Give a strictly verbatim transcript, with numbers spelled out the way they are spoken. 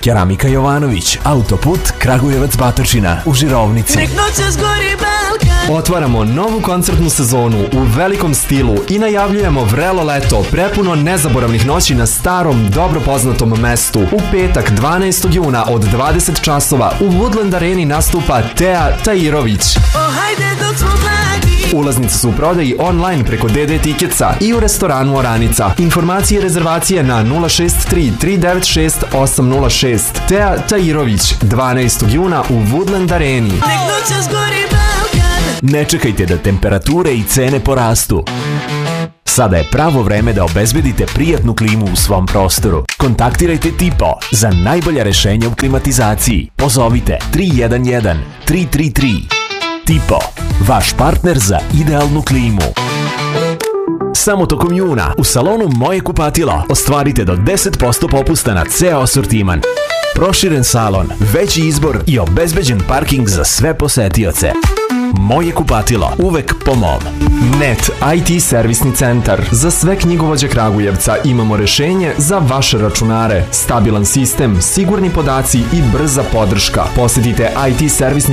Keramika Jovanović, autoput Kragujevac Batočina u Žirovnici. Otvaramo novu koncertnu sezonu u velikom stilu i najavljujemo vrelo leto prepuno nezaboravnih noći na starom, dobro poznatom mestu. U petak dvanaestog juna od dvadeset časova u Woodland Areni nastupa Tea Tajirović. Ulaznice su u prodaji online preko D D Ticketsa i u restoranu Oranica. Informacije i rezervacije na nula šest tri tri devet šest osam nula šest. Tea Tajirović, dvanaestog juna u Woodland Areni. Ne čekajte da temperature i cene porastu. Sada je pravo vreme da obezbedite prijatnu klimu u svom prostoru. Kontaktirajte Tipo za najbolja rešenja u klimatizaciji. Pozovite tri jedan jedan tri tri tri. Tipo, vaš partner za idealnu klimu. Samo tokom juna u salonu Moje kupatilo ostvarite do deset posto popusta na ceo asortiman. Proširen salon, veći izbor i obezbeđen parking za sve posetioce. Moje kupatilo, uvek po mom. Net I T servisni centar. Za sve knjigovođe Kragujevca imamo rešenje za vaše računare. Stabilan sistem, sigurni podaci i brza podrška. Posetite I T servisni